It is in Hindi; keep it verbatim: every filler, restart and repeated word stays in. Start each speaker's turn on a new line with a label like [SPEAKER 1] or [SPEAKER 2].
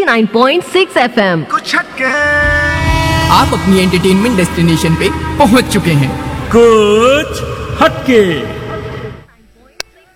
[SPEAKER 1] नवासी पॉइंट छह एफ एम।
[SPEAKER 2] कुछ हटके
[SPEAKER 3] आप अपनी एंटरटेनमेंट डेस्टिनेशन पे पहुंच चुके हैं।
[SPEAKER 4] कुछ हटके।